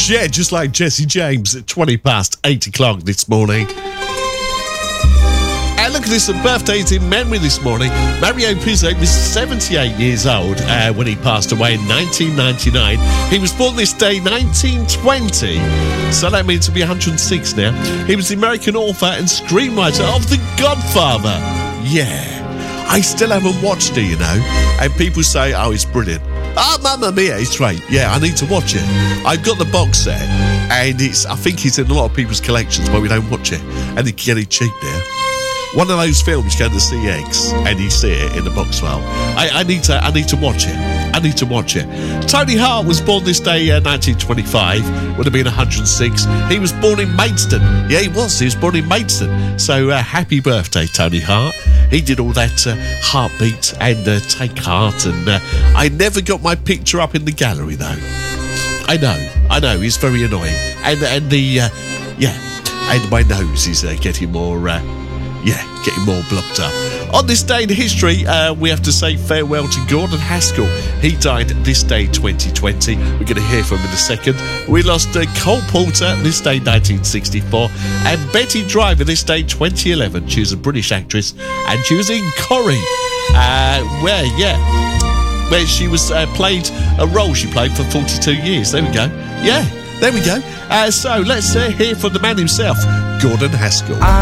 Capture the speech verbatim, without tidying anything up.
Yeah, just like Jesse James at twenty past eight o'clock this morning. And look at this, some birthdays in memory this morning. Mario Puzo was seventy-eight years old uh, when he passed away in nineteen ninety-nine. He was born this day, nineteen twenty, so that means he'll be one hundred six now. He was the American author and screenwriter of The Godfather. Yeah. I still haven't watched it, you know, and people say, oh, it's brilliant. Ah, oh, Mamma Mia, it's great. Yeah, I need to watch it. I've got the box set, and it's I think it's in a lot of people's collections, but we don't watch it, and you can get it cheap now. One of those films you go to C X and you see it in the box file. I, I need to I need to watch it. I need to watch it. Tony Hart was born this day, uh, nineteen twenty-five. Would have been one hundred six. He was born in Maidstone. Yeah, he was. He was born in Maidstone. So uh, happy birthday, Tony Hart. He did all that uh, Heartbeat and uh, Take Heart. And uh, I never got my picture up in the gallery, though. I know. I know. It's very annoying. And, and the, uh, yeah, and my nose is uh, getting more... Uh, Yeah, getting more blocked up. On this day in history, uh, we have to say farewell to Gordon Haskell. He died this day twenty twenty. We're going to hear from him in a second. We lost uh, Cole Porter this day nineteen sixty-four. And Betty Driver this day twenty eleven. She was a British actress. And she was in Corrie. Uh, where, yeah. Where she was uh, played a role she played for forty-two years. There we go. Yeah, there we go. Uh, so let's uh, hear from the man himself, Gordon Haskell. I